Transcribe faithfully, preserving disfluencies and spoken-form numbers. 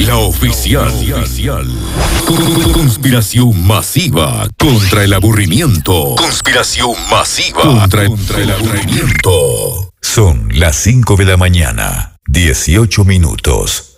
La oficial. oficial. Conspiración masiva contra el aburrimiento. Conspiración masiva contra, contra el aburrimiento. Son las cinco de la mañana, dieciocho minutos.